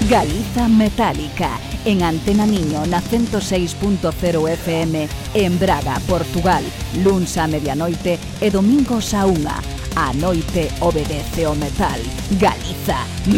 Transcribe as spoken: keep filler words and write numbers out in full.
Galiza Metálica, en Antena Niño na ciento seis punto cero F M en Braga, Portugal, luns a medianoite e domingos a unha. A noite obedece o metal. Galiza